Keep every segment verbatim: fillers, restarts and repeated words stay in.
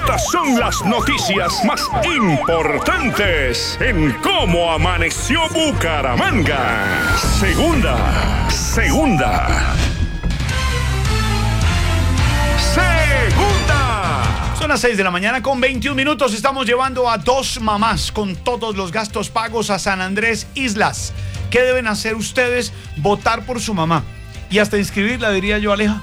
Estas son las noticias más importantes en Cómo Amaneció Bucaramanga. Segunda, segunda. Segunda. Son las seis de la mañana con veintiún minutos. Estamos llevando a dos mamás con todos los gastos pagos a San Andrés Islas. ¿Qué deben hacer ustedes? Votar por su mamá. Y hasta inscribirla, diría yo, Aleja.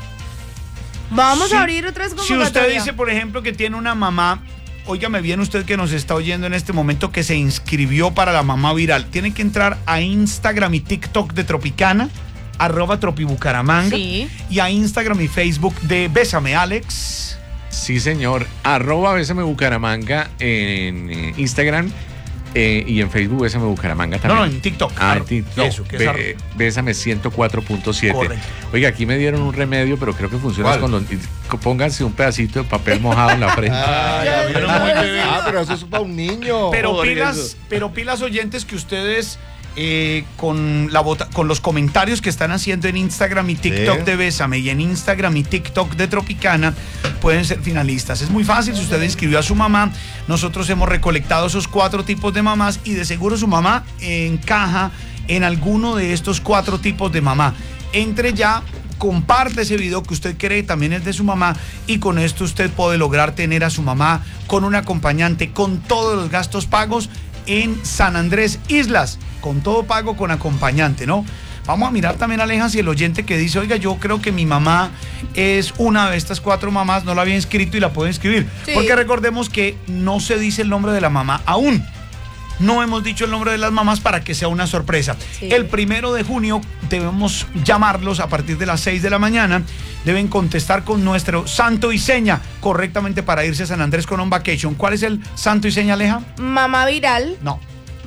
Vamos Sí. a abrir otras Si convocatorias. usted dice, por ejemplo, que tiene una mamá, óigame bien usted que nos está oyendo en este momento, que se inscribió para la mamá viral, tiene que entrar a Instagram y TikTok de Tropicana, arroba Tropibucaramanga, Sí. y a Instagram y Facebook de Bésame, Alex. Sí, señor. Arroba Bésame Bucaramanga en eh, Instagram eh, y en Facebook Bésame Bucaramanga No, también. no, en TikTok. Ah, en TikTok. Eso, que es Be- arro- Bésame ciento cuatro punto siete. Correcto. Oiga, aquí me dieron un remedio, pero creo que funciona ¿Cuál? con los... Pónganse un pedacito de papel mojado en la frente. Ay, a mí no me- ah, pero eso es para un niño. Pero Por pilas, eso. pero pilas oyentes que ustedes eh, con la vota, con los comentarios que están haciendo en Instagram y TikTok Sí. de Bésame y en Instagram y TikTok de Tropicana pueden ser finalistas. Es muy fácil, si usted inscribió a su mamá, nosotros hemos recolectado esos cuatro tipos de mamás y de seguro su mamá encaja en alguno de estos cuatro tipos de mamá. Entre ya, comparte ese video que usted cree también es de su mamá y con esto usted puede lograr tener a su mamá con un acompañante, con todos los gastos pagos en San Andrés Islas, con todo pago con acompañante, ¿no? Vamos a mirar también, Aleja, si el oyente que dice, oiga, yo creo que mi mamá es una de estas cuatro mamás, no la había inscrito y la puede inscribir. Sí. Porque recordemos que no se dice el nombre de la mamá aún. No hemos dicho el nombre de las mamás para que sea una sorpresa. Sí. El primero de junio debemos llamarlos a partir de las seis de la mañana. Deben contestar con nuestro santo y seña correctamente para irse a San Andrés con On Vacation. ¿Cuál es el santo y seña, Aleja? Mamá viral. No.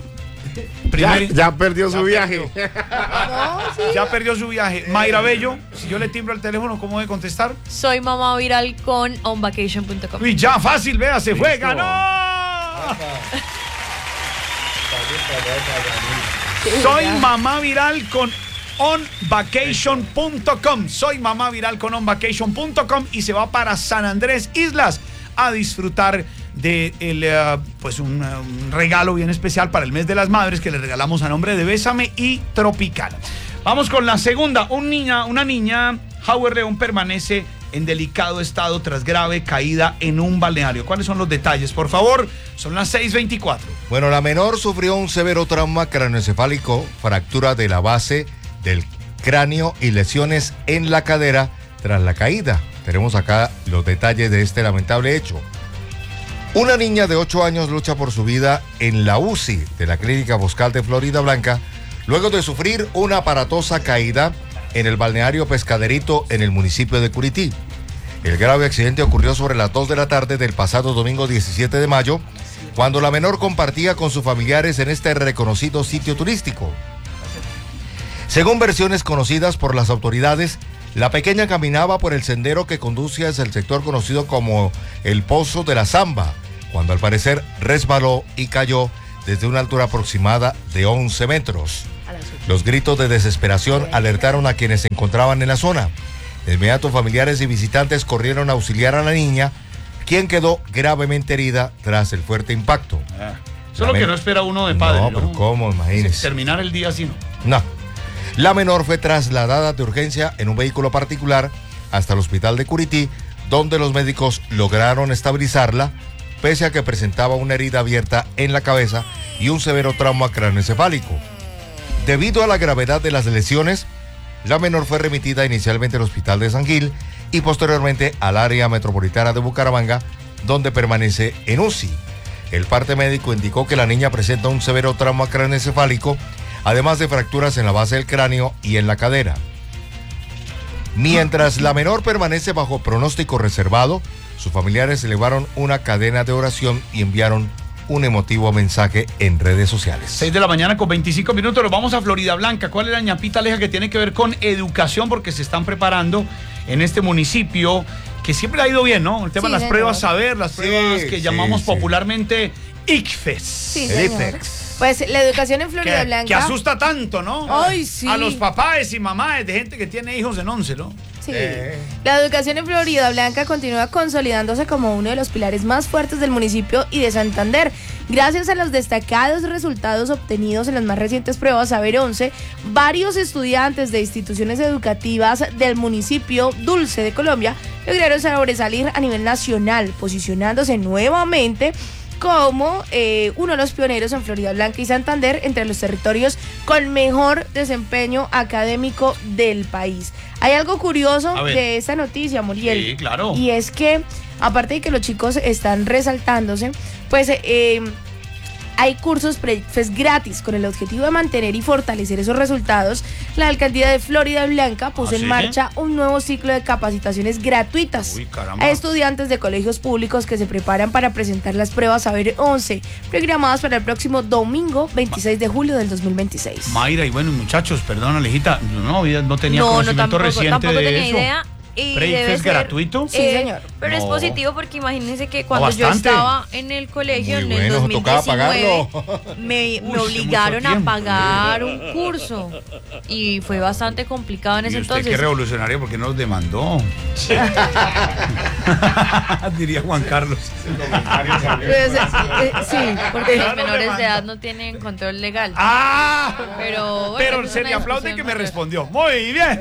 Ya, Primer- ya perdió su viaje. No, sí. ya perdió su viaje. Mayra Bello, si yo le timbro el teléfono, ¿cómo debe contestar? Soy mamá viral con onvacation punto com. Uy, ya fácil, vea, se fue, Listo. ganó. Soy mamá viral con on vacation punto com. Soy mamá viral con on vacation punto com y se va para San Andrés Islas a disfrutar de el, eh, pues un, eh, un regalo bien especial para el mes de las madres que le regalamos a nombre de Bésame y Tropicana. Vamos con la segunda. Un niña, una niña, Howard León, permanece en delicado estado tras grave caída en un balneario. ¿Cuáles son los detalles? Por favor, son las seis veinticuatro. Bueno, la menor sufrió un severo trauma craneoencefálico, fractura de la base del cráneo y lesiones en la cadera tras la caída. Tenemos acá los detalles de este lamentable hecho. Una niña de ocho años lucha por su vida en la U C I de la Clínica Boscal de Florida Blanca, luego de sufrir una aparatosa caída en el balneario Pescaderito en el municipio de Curití. El grave accidente ocurrió sobre las dos de la tarde del pasado domingo diecisiete de mayo, cuando la menor compartía con sus familiares en este reconocido sitio turístico. Según versiones conocidas por las autoridades, la pequeña caminaba por el sendero que conduce hacia el sector conocido como el Pozo de la Zamba, cuando al parecer resbaló y cayó desde una altura aproximada de once metros. Los gritos de desesperación alertaron a quienes se encontraban en la zona. De inmediato, familiares y visitantes corrieron a auxiliar a la niña, quien quedó gravemente herida tras el fuerte impacto. Eso es lo que no espera uno de padre. No, pero ¿cómo? Imagínese. Terminar el día así, ¿no? No. La menor fue trasladada de urgencia en un vehículo particular hasta el hospital de Curití, donde los médicos lograron estabilizarla, pese a que presentaba una herida abierta en la cabeza y un severo trauma craneoencefálico. Debido a la gravedad de las lesiones, la menor fue remitida inicialmente al hospital de San Gil y posteriormente al área metropolitana de Bucaramanga, donde permanece en U C I. El parte médico indicó que la niña presenta un severo trauma craneoencefálico, además de fracturas en la base del cráneo y en la cadera. Mientras la menor permanece bajo pronóstico reservado, sus familiares elevaron una cadena de oración y enviaron un emotivo mensaje en redes sociales. seis de la mañana con veinticinco minutos, nos vamos a Florida Blanca. ¿Cuál es la ñapita, Aleja, que tiene que ver con educación? Porque se están preparando en este municipio, que siempre ha ido bien, ¿no? El tema Sí, de las señor. pruebas saber, las Sí, pruebas que sí, llamamos sí. popularmente I C F E S. Sí, El señor. IFEX. Pues la educación en Florida Que, Blanca. que asusta tanto, ¿no? Ay, sí. A los papás y mamás de gente que tiene hijos en once, ¿no? Sí. Eh. La educación en Florida Blanca continúa consolidándose como uno de los pilares más fuertes del municipio y de Santander. Gracias a los destacados resultados obtenidos en las más recientes pruebas Saber once, varios estudiantes de instituciones educativas del municipio Dulce de Colombia lograron sobresalir a nivel nacional, posicionándose nuevamente como eh, uno de los pioneros en Florida Blanca y Santander entre los territorios con mejor desempeño académico del país. Hay algo curioso A ver. de esta noticia, Muriel. Sí, claro. Y es que, aparte de que los chicos están resaltándose, pues eh, hay cursos pre-ICFES gratis con el objetivo de mantener y fortalecer esos resultados. La alcaldía de Florida Blanca puso ¿Ah, en sí? marcha un nuevo ciclo de capacitaciones gratuitas Uy, caramba. a estudiantes de colegios públicos que se preparan para presentar las pruebas Saber once, programadas para el próximo domingo veintiséis de julio del dos mil veintiséis. Mayra, y bueno, muchachos, perdón, Alejita, no, no tenía No, no, conocimiento tampoco, reciente tampoco de tenía eso. idea. Y ¿Pre-ICFES debe ser- gratuito? Sí, señor. Pero es No. positivo porque imagínense que cuando yo bastante. estaba en el colegio Muy en el bueno, dos mil tocaba diecinueve pagarlo. me, me Uy, hace obligaron mucho a tiempo. pagar un curso y fue bastante complicado en Y ese usted qué entonces. revolucionario, porque nos demandó. Diría Juan Carlos. Pues, eh, eh, sí, Porque los Claro, menores demanda. de edad no tienen control legal. ¡Ah! Pero, bueno, Pero eso es se una le aplaude discusión que me mayor. respondió. Muy bien.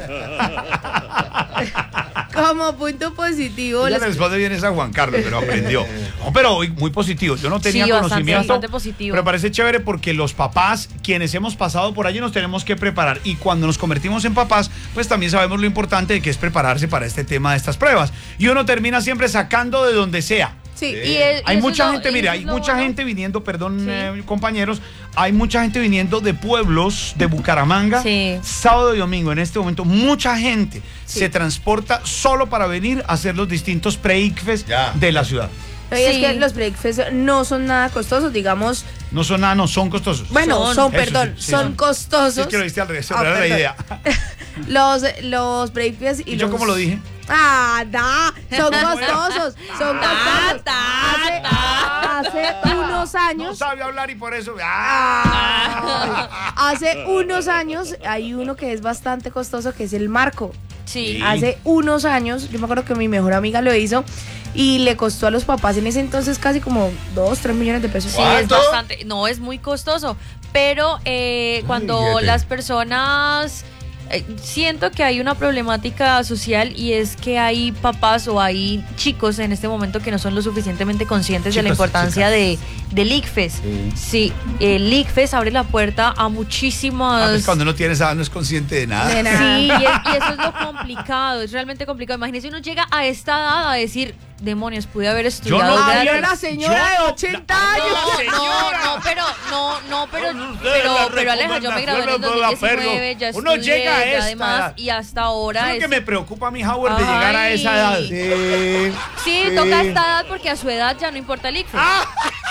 como punto positivo, Ya les- le responde bien esa Juan Carlos, pero aprendió. No, pero hoy muy positivo. Yo no tenía Sí, bastante, conocimiento. bastante positivo. Pero parece chévere porque los papás, quienes hemos pasado por allí, nos tenemos que preparar. Y cuando nos convertimos en papás, pues también sabemos lo importante de que es prepararse para este tema de estas pruebas. Y uno termina siempre sacando de donde sea. sí, Y el- y Hay eso mucha es lo- gente, y mira, eso hay es lo mucha bueno. gente viniendo, perdón, Sí. eh, compañeros, hay mucha gente viniendo de pueblos de Bucaramanga, Sí. sábado y domingo. En este momento, mucha gente Sí. se transporta solo para venir a hacer los distintos pre-ICFES Ya. de la ciudad. y es Sí. que los pre-ICFES no son nada costosos, digamos. No son nada, no, son costosos. Bueno, son, Son. Eso perdón, sí, sí, son, son. costosos. Sí, es que lo viste al revés, Ah, era la perdón. idea. Los, los pre-ICFES y, ¿Y yo los- cómo lo dije? Ah, da, son costosos, son costosos. Hace, hace unos No años, sabe hablar y por eso... ¡Ah! ah, hace unos años hay uno que es bastante costoso, que es el marco. Sí. Hace unos años, yo me acuerdo que mi mejor amiga lo hizo y le costó a los papás en ese entonces casi como dos, tres millones de pesos. Sí, es ¿Cuánto? bastante. No, es muy costoso. Pero eh, cuando fíjate. las personas. eh, siento que hay una problemática social y es que hay papás o hay chicos en este momento que no son lo suficientemente conscientes de la Chicos y importancia de, del ICFES. Sí, el ICFES abre la puerta a Ah, muchísimas. pues cuando uno tiene esa edad no es consciente de nada. De nada. Sí, y, es- y eso es lo complicado, es realmente complicado. Imagínese uno llega a esta edad a decir, demonios, pude haber estudiado no gratis". Había una señora Yo- de ochenta la- años. No, señora. no, no, pero, no, no, pero, Con ustedes pero, las pero Aleja, yo me gradué en el dos mil recomendaciones diecinueve, de la ya Uno estudié, llega a ya esta además, edad. y hasta ahora Eso es lo es... que me preocupa a mi Howard de llegar a esa edad. Ay. Sí. Sí, Sí. toca esta edad porque a su edad ya no importa el ICFES. Ah.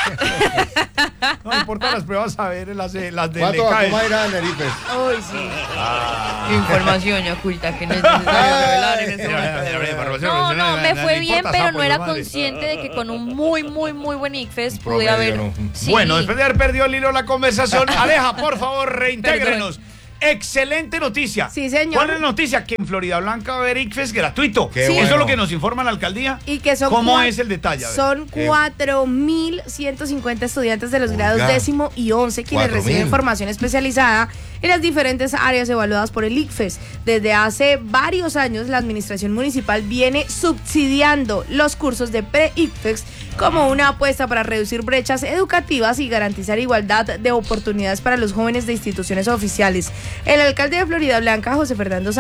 No importa las pruebas, a ver, las de, las de ¿Cuánto L K va S. a Mayra en el IFES? Uy, sí. Información oculta que no es necesario revelar en este momento. No, no, me fue bien, pero no era consciente de que con un muy, muy, muy buen ICFES pude Promedio, haber... ¿no? Sí. Bueno, después de haber perdido el hilo de la conversación, Aleja, por favor, reintégrenos. Excelente noticia. Sí, señor. ¿Cuál es la noticia? Que en Florida Blanca va a haber ICFES gratuito. Qué Eso bueno. es lo que nos informa la alcaldía. Y que son ¿Cómo cua- es el detalle? A ver. Son Qué- cuatro mil ciento cincuenta estudiantes de los Oiga. grados décimo y once quienes cuatro reciben mil. formación especializada en las diferentes áreas evaluadas por el ICFES. Desde hace varios años, la administración municipal viene subsidiando los cursos de pre-ICFES como una apuesta para reducir brechas educativas y garantizar igualdad de oportunidades para los jóvenes de instituciones oficiales. El alcalde de Florida Blanca, José Fernando